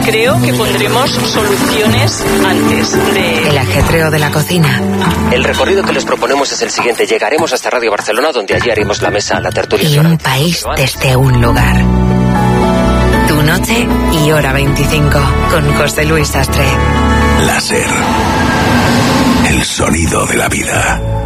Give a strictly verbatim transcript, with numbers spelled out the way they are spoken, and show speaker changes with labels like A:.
A: creo que pondremos soluciones antes de...
B: El ajetreo de la cocina.
C: El recorrido que les proponemos es el siguiente. Llegaremos hasta Radio Barcelona, donde allí haremos la mesa, la tertulia.
B: Y un país desde un lugar. Tu noche y hora veinticinco, con José Luis Sastre.
D: Láser. El sonido de la vida.